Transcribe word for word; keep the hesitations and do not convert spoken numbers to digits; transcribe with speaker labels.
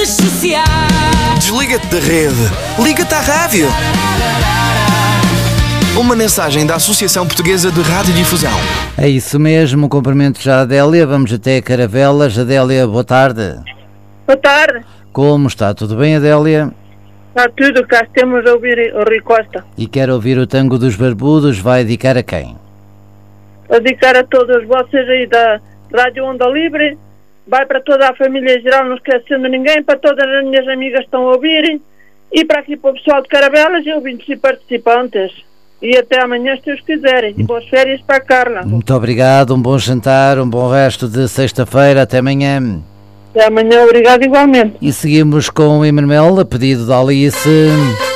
Speaker 1: Desliga-te da rede. Liga-te à rádio. Uma mensagem da Associação Portuguesa de Radiodifusão.
Speaker 2: É isso mesmo, cumprimento já a Adélia. Vamos até Caravelas. Adélia, boa tarde.
Speaker 3: Boa tarde.
Speaker 2: Como está? Tudo bem, Adélia?
Speaker 3: Está tudo, cá temos a ouvir o Rui Costa.
Speaker 2: E quer ouvir o Tango dos Barbudos, vai dedicar a quem?
Speaker 3: A dedicar a todos vocês aí da Rádio Onda Livre, vai para toda a família geral, não esquecendo ninguém, para todas as minhas amigas que estão a ouvirem, e para aqui para o pessoal de Caravelas e ouvintes e participantes. E até amanhã, se Deus quiserem. E boas férias para a Carla.
Speaker 2: Muito obrigado, um bom jantar, um bom resto de sexta-feira, até amanhã.
Speaker 3: Até amanhã, obrigado igualmente.
Speaker 2: E seguimos com o Emanuel, a pedido da Alice.